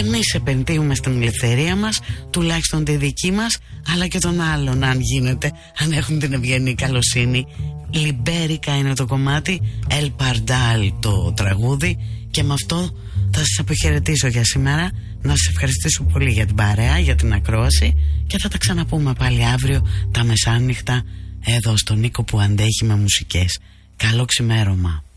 Εμείς επενδύουμε στην ελευθερία μας, τουλάχιστον τη δική μας, αλλά και των άλλων, αν γίνεται, αν έχουν την ευγενή καλοσύνη. Λιμπέρικα είναι το κομμάτι, El Pardal το τραγούδι, και με αυτό θα σας αποχαιρετήσω για σήμερα. Να σας ευχαριστήσω πολύ για την παρέα, για την ακρόαση, και θα τα ξαναπούμε πάλι αύριο τα μεσάνυχτα εδώ στον Νίκο που αντέχει με μουσικές. Καλό ξημέρωμα.